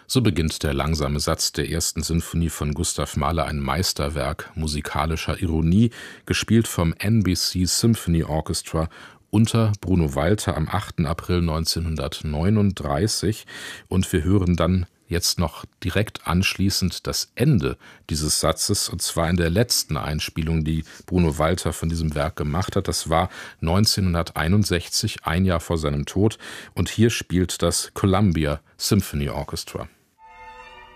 So beginnt der langsame Satz der ersten Sinfonie von Gustav Mahler, ein Meisterwerk musikalischer Ironie, gespielt vom NBC Symphony Orchestra unter Bruno Walter am 8. April 1939. Und wir hören dann jetzt noch direkt anschließend das Ende dieses Satzes, und zwar in der letzten Einspielung, die Bruno Walter von diesem Werk gemacht hat. Das war 1961, ein Jahr vor seinem Tod, und hier spielt das Columbia Symphony Orchestra.